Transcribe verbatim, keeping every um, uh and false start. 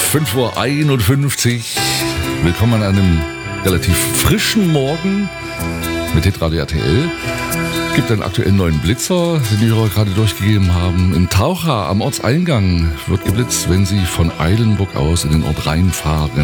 fünf Uhr einundfünfzig. Willkommen an einem relativ frischen Morgen mit Hitradio R T L. Es gibt einen aktuellen neuen Blitzer, den die Hörer gerade durchgegeben haben. In Taucha am Ortseingang wird geblitzt, wenn Sie von Eilenburg aus in den Ort reinfahren.